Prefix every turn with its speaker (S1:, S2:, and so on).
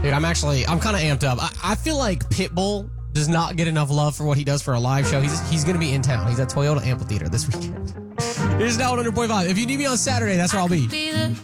S1: Dude, I'm kind of amped up. I feel like Pitbull does not get enough love for what he does for a live show. He's going to be in town. He's at Toyota Amphitheater this weekend. It is now 100.5. If you need me on Saturday, that's where I'll be.